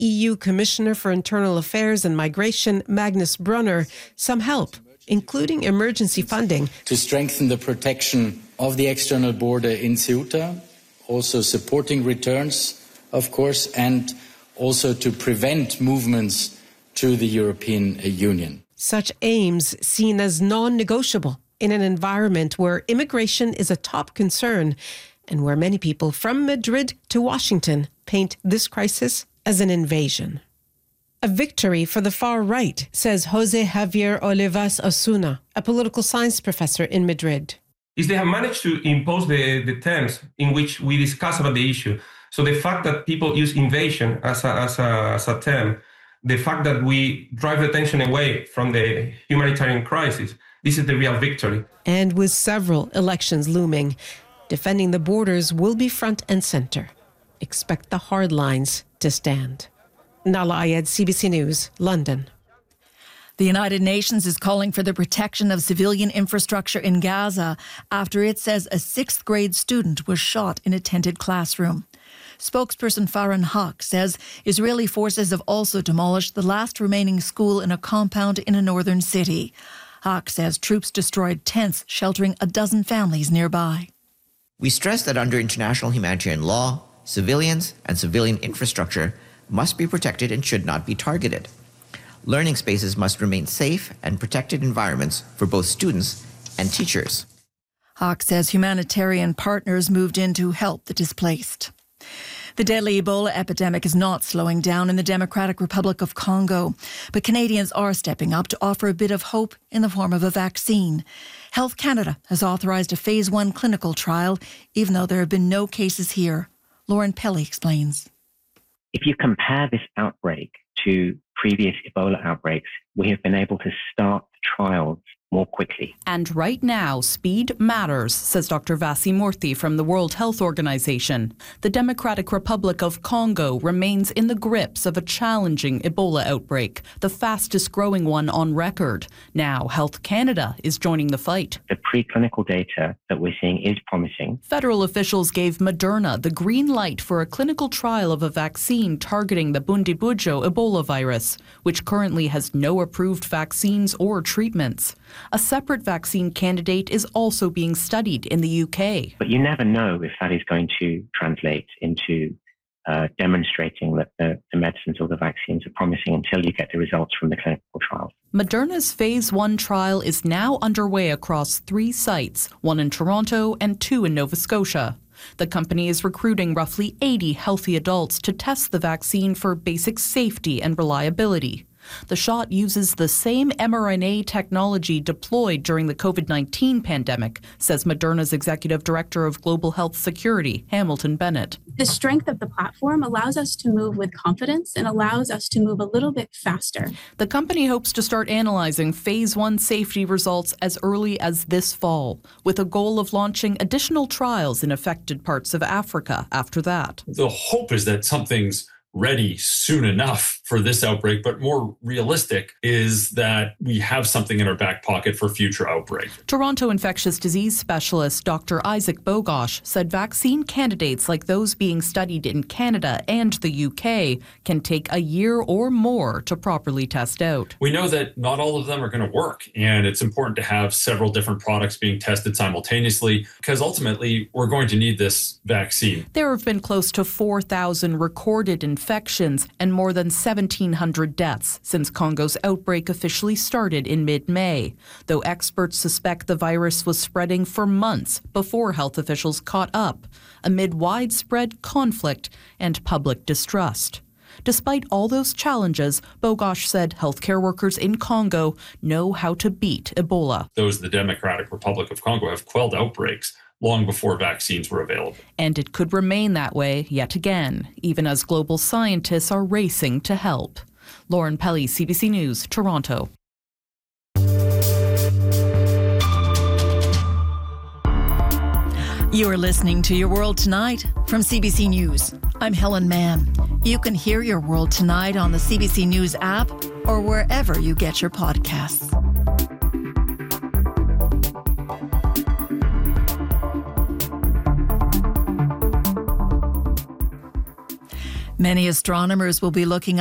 EU Commissioner for Internal Affairs and Migration, Magnus Brunner, some help, including emergency funding, to strengthen the protection of the external border in Ceuta, also supporting returns, of course, and also to prevent movements to the European Union. Such aims seen as non-negotiable in an environment where immigration is a top concern and where many people from Madrid to Washington paint this crisis as an invasion. A victory for the far right, says Jose Javier Olivas Osuna, a political science professor in Madrid. Is they have managed to impose the terms in which we discuss about the issue. So the fact that people use invasion as a term, the fact that we drive the attention away from the humanitarian crisis, this is the real victory. And with several elections looming, defending the borders will be front and center. Expect the hard lines to stand. Nala Ayed, CBC News, London. The United Nations is calling for the protection of civilian infrastructure in Gaza after it says a 6th grade student was shot in a tented classroom. Spokesperson Farhan Haq says Israeli forces have also demolished the last remaining school in a compound in a northern city. Haq says troops destroyed tents sheltering a dozen families nearby. We stress that under international humanitarian law, civilians and civilian infrastructure must be protected and should not be targeted. Learning spaces must remain safe and protected environments for both students and teachers. Haq says humanitarian partners moved in to help the displaced. The deadly Ebola epidemic is not slowing down in the Democratic Republic of Congo, but Canadians are stepping up to offer a bit of hope in the form of a vaccine. Health Canada has authorised a Phase 1 clinical trial, even though there have been no cases here. Lauren Pelly explains. If you compare this outbreak to previous Ebola outbreaks, we have been able to start trials more quickly. And right now, speed matters, says Dr. Vasi Murthy from the World Health Organization. The Democratic Republic of Congo remains in the grips of a challenging Ebola outbreak, the fastest growing one on record. Now, Health Canada is joining the fight. The preclinical data that we're seeing is promising. Federal officials gave Moderna the green light for a clinical trial of a vaccine targeting the Bundibugyo Ebola virus, which currently has no approved vaccines or treatments. A separate vaccine candidate is also being studied in the UK. But you never know if that is going to translate into demonstrating that the medicines or the vaccines are promising until you get the results from the clinical trials. Moderna's Phase 1 trial is now underway across 3 sites, 1 in Toronto and 2 in Nova Scotia. The company is recruiting roughly 80 healthy adults to test the vaccine for basic safety and reliability. The shot uses the same mRNA technology deployed during the COVID-19 pandemic, says Moderna's Executive Director of Global Health Security, Hamilton Bennett. The strength of the platform allows us to move with confidence and allows us to move a little bit faster. The company hopes to start analyzing Phase 1 safety results as early as this fall, with a goal of launching additional trials in affected parts of Africa after that. The hope is that something's ready soon enough for this outbreak, but more realistic is that we have something in our back pocket for future outbreaks. Toronto infectious disease specialist Dr. Isaac Bogosh said vaccine candidates like those being studied in Canada and the UK can take a year or more to properly test out. We know that not all of them are going to work, and it's important to have several different products being tested simultaneously because ultimately we're going to need this vaccine. There have been close to 4,000 recorded infections and more than 1,700 deaths since Congo's outbreak officially started in mid-May, though experts suspect the virus was spreading for months before health officials caught up, amid widespread conflict and public distrust. Despite all those challenges, Bogosh said healthcare workers in Congo know how to beat Ebola. Those in the Democratic Republic of Congo have quelled outbreaks long before vaccines were available. And it could remain that way yet again, even as global scientists are racing to help. Lauren Pelly, CBC News, Toronto. You are listening to Your World Tonight from CBC News. I'm Helen Mann. You can hear Your World Tonight on the CBC News app or wherever you get your podcasts. Many astronomers will be looking